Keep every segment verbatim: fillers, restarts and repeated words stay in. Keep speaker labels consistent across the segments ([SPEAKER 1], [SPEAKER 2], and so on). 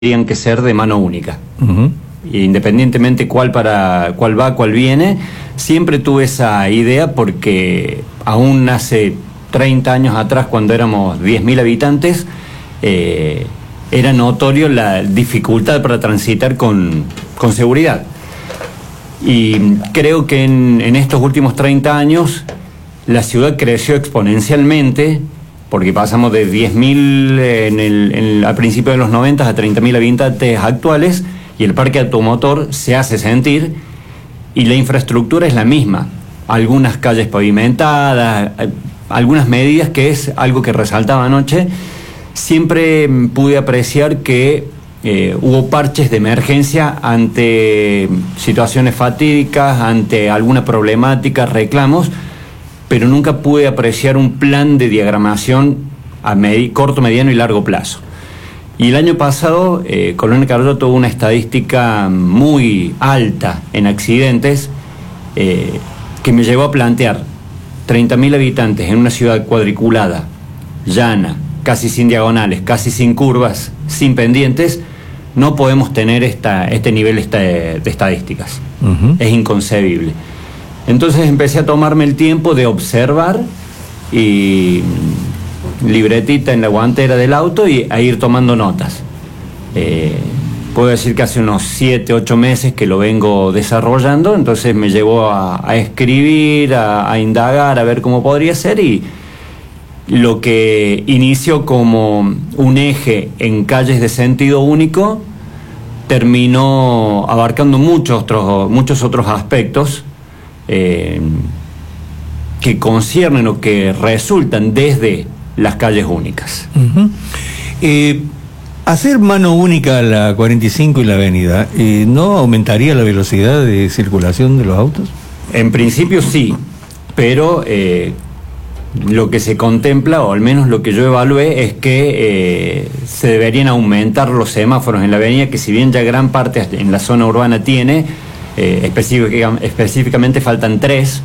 [SPEAKER 1] tendrían que ser de mano única.
[SPEAKER 2] Uh-huh.
[SPEAKER 1] Independientemente cuál para cuál va, cuál viene, siempre tuve esa idea porque aún hace treinta años atrás, cuando éramos diez mil habitantes, eh, era notorio la dificultad para transitar con, con seguridad. Y creo que en, en estos últimos treinta años la ciudad creció exponencialmente, porque pasamos de diez mil en el, en, a principios de los noventa a treinta mil habitantes actuales, y el parque automotor se hace sentir, y la infraestructura es la misma. Algunas calles pavimentadas, algunas medidas, que es algo que resaltaba anoche. Siempre pude apreciar que eh, hubo parches de emergencia ante situaciones fatídicas, ante alguna problemática, reclamos, pero nunca pude apreciar un plan de diagramación a medi- corto, mediano y largo plazo. Y el año pasado, eh, Colonia Carollo tuvo una estadística muy alta en accidentes, eh, que me llevó a plantear treinta mil habitantes en una ciudad cuadriculada, llana, casi sin diagonales, casi sin curvas, sin pendientes. No podemos tener esta, este nivel esta, de estadísticas. Uh-huh. Es inconcebible. Entonces empecé a tomarme el tiempo de observar, y libretita en la guantera del auto, y a ir tomando notas. Eh, puedo decir que hace unos siete, ocho meses que lo vengo desarrollando, entonces me llevó a, a escribir, a, a indagar, a ver cómo podría ser, y lo que inició como un eje en calles de sentido único terminó abarcando muchos otros, muchos otros aspectos eh, que conciernen o que resultan desde las calles únicas.
[SPEAKER 2] Uh-huh. Eh, hacer mano única la cuarenta y cinco y la avenida, eh, ¿no aumentaría la velocidad de circulación de los autos?
[SPEAKER 1] En principio sí, pero eh, lo que se contempla, o al menos lo que yo evalué, es que eh, se deberían aumentar los semáforos en la avenida, que si bien ya gran parte en la zona urbana tiene, eh, específica, específicamente faltan tres.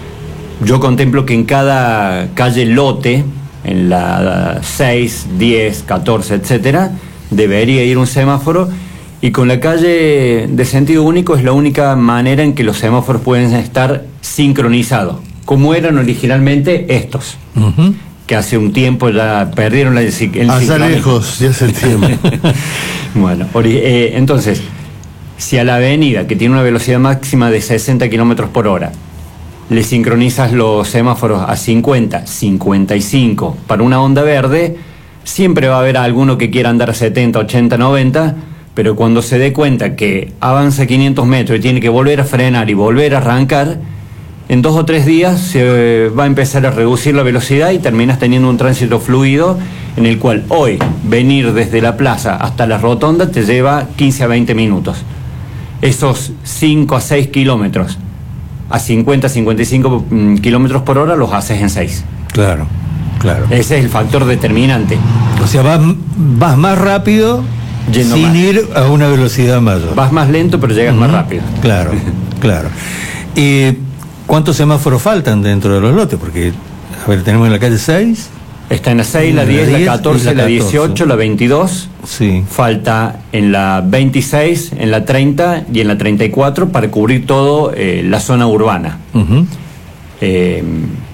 [SPEAKER 1] Yo contemplo que en cada calle lote, en la seis, diez, catorce, etcétera, debería ir un semáforo, y con la calle de sentido único es la única manera en que los semáforos pueden estar sincronizados, como eran originalmente estos, uh-huh. que hace un tiempo ya perdieron la, el
[SPEAKER 3] Allá lejos, ya hace el tiempo.
[SPEAKER 1] Bueno, ori- eh, entonces, si a la avenida, que tiene una velocidad máxima de sesenta kilómetros por hora, le sincronizas los semáforos a cincuenta, cincuenta y cinco para una onda verde, siempre va a haber alguno que quiera andar a setenta, ochenta, noventa, pero cuando se dé cuenta que avanza quinientos metros y tiene que volver a frenar y volver a arrancar, en dos o tres días se va a empezar a reducir la velocidad y terminas teniendo un tránsito fluido, en el cual hoy venir desde la plaza hasta la rotonda te lleva quince a veinte minutos. Esos cinco a seis kilómetros a cincuenta, cincuenta y cinco mm, kilómetros por hora los haces en seis.
[SPEAKER 2] Claro, claro.
[SPEAKER 1] Ese es el factor determinante.
[SPEAKER 2] O sea, vas, vas más rápido
[SPEAKER 1] Yendo
[SPEAKER 2] sin
[SPEAKER 1] más.
[SPEAKER 2] ir a una velocidad mayor.
[SPEAKER 1] Vas más lento, pero llegas uh-huh. más rápido.
[SPEAKER 2] Claro, claro. Eh, ¿Cuántos semáforos faltan dentro de los lotes? Porque, a ver, tenemos en la calle seis.
[SPEAKER 1] Está en la seis, la diez, la catorce, la dieciocho, la veintidós.
[SPEAKER 2] Sí.
[SPEAKER 1] Falta en la veintiséis, en la treinta y en la treinta y cuatro para cubrir todo eh, la zona urbana. Uh-huh. Eh,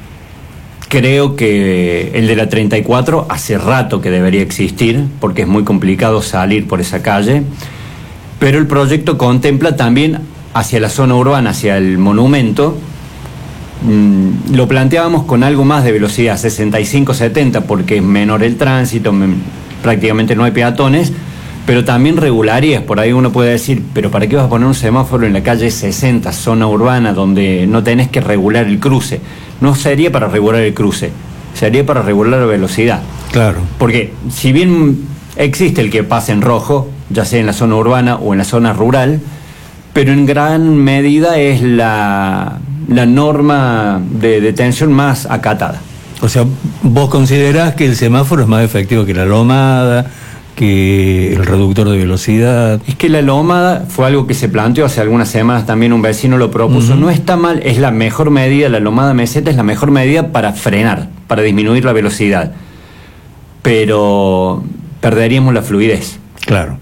[SPEAKER 1] creo que el de la treinta y cuatro hace rato que debería existir, porque es muy complicado salir por esa calle, pero el proyecto contempla también hacia la zona urbana, hacia el monumento. Mm, lo planteábamos con algo más de velocidad, sesenta y cinco, setenta, porque es menor el tránsito, me, prácticamente no hay peatones, pero también regularías. Por ahí uno puede decir, pero ¿para qué vas a poner un semáforo en la calle sesenta, zona urbana, donde no tenés que regular el cruce? No sería para regular el cruce, sería para regular la velocidad.
[SPEAKER 2] Claro.
[SPEAKER 1] Porque si bien existe el que pase en rojo, ya sea en la zona urbana o en la zona rural, pero en gran medida es la, la norma de detención más acatada.
[SPEAKER 2] O sea, vos considerás que el semáforo es más efectivo que la lomada, que el reductor de velocidad.
[SPEAKER 1] Es que la lomada fue algo que se planteó hace algunas semanas, también un vecino lo propuso. Uh-huh. No está mal, es la mejor medida, la lomada meseta es la mejor medida para frenar, para disminuir la velocidad, pero perderíamos la fluidez.
[SPEAKER 2] Claro.